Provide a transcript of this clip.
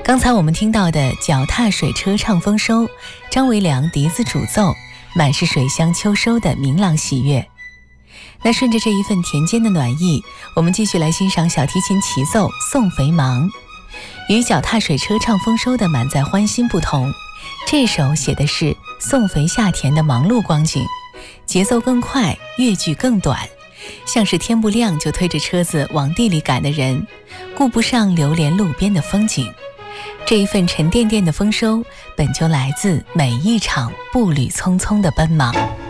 刚才我们听到的脚踏水车唱丰收，张维良笛子主奏，满是水乡秋收的明朗喜悦。那顺着这一份田间的暖意，我们继续来欣赏小提琴齐奏《送肥忙》。与脚踏水车唱丰收的满载欢欣不同，这首写的是送肥下田的忙碌光景，节奏更快，乐句更短，像是天不亮就推着车子往地里赶的人，顾不上流连路边的风景。这一份沉甸甸的丰收，本就来自每一场步履匆匆的奔忙。